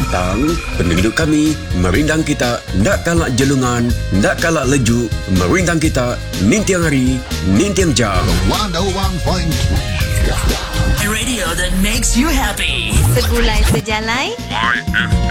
bintang, penduduk kami merindang kita ndak kalak jelungan, ndak kalak lejuk, merindang kita nintiang hari, nintiang jam. 101.3 Radio that makes you happy. Segulai sejalai.